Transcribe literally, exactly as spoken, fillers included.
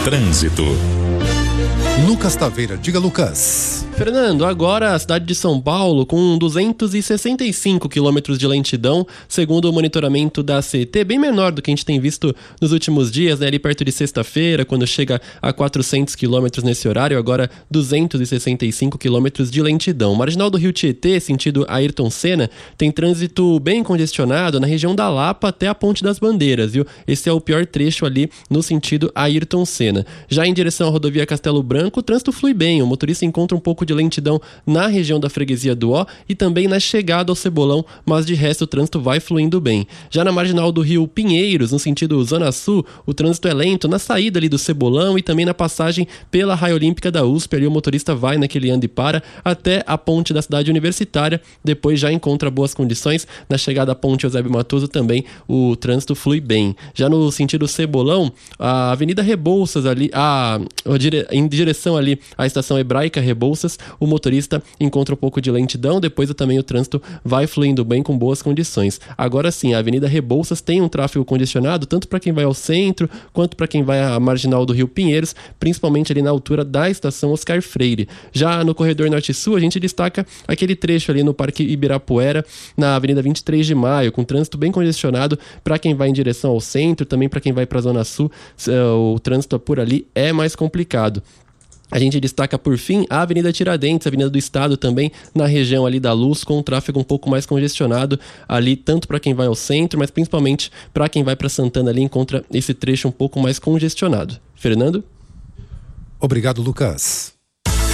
Trânsito. Lucas Taveira, diga, Lucas. Fernando, agora a cidade de São Paulo com duzentos e sessenta e cinco quilômetros de lentidão, segundo o monitoramento da C E T, bem menor do que a gente tem visto nos últimos dias, né? Ali perto de sexta-feira, quando chega a quatrocentos quilômetros nesse horário, agora duzentos e sessenta e cinco quilômetros de lentidão. Marginal do Rio Tietê, sentido Ayrton Senna, tem trânsito bem congestionado na região da Lapa até a Ponte das Bandeiras, viu? Esse é o pior trecho ali no sentido Ayrton Senna. Já em direção à rodovia Castelo Branco, o trânsito flui bem, o motorista encontra um pouco de lentidão na região da freguesia do Ó e também na chegada ao Cebolão, mas de resto o trânsito vai fluindo bem. Já na marginal do Rio Pinheiros, no sentido Zona Sul, o trânsito é lento na saída ali do Cebolão e também na passagem pela Raia Olímpica da U S P, ali o motorista vai naquele anda e para até a ponte da cidade universitária, depois já encontra boas condições, na chegada à ponte Eusébio Matoso também o trânsito flui bem. Já no sentido Cebolão, a Avenida Rebouças ali, a, a, em direção ali à estação Hebraica Rebouças, o motorista encontra um pouco de lentidão, depois também o trânsito vai fluindo bem com boas condições. Agora sim, a Avenida Rebouças tem um tráfego congestionado, tanto para quem vai ao centro, quanto para quem vai à marginal do Rio Pinheiros, principalmente ali na altura da estação Oscar Freire. Já no corredor Norte-Sul, a gente destaca aquele trecho ali no Parque Ibirapuera, na Avenida vinte e três de maio, com trânsito bem congestionado para quem vai em direção ao centro, também para quem vai para a Zona Sul, o trânsito por ali é mais complicado. A gente destaca, por fim, a Avenida Tiradentes, a Avenida do Estado também, na região ali da Luz, com um tráfego um pouco mais congestionado ali, tanto para quem vai ao centro, mas principalmente para quem vai para Santana ali, encontra esse trecho um pouco mais congestionado. Fernando? Obrigado, Lucas.